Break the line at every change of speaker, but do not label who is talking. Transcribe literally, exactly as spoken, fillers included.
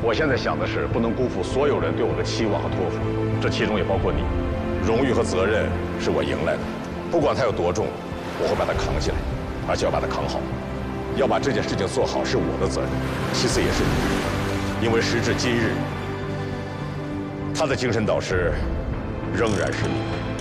我现在想的是，不能辜负所有人对我的期望和托付，这其中也包括你。荣誉和责任是我赢来的，不管它有多重，我会把它扛起来，而且要把它扛好。要把这件事情做好是我的责任，其次也是你，因为时至今日，他的精神导师仍然是你。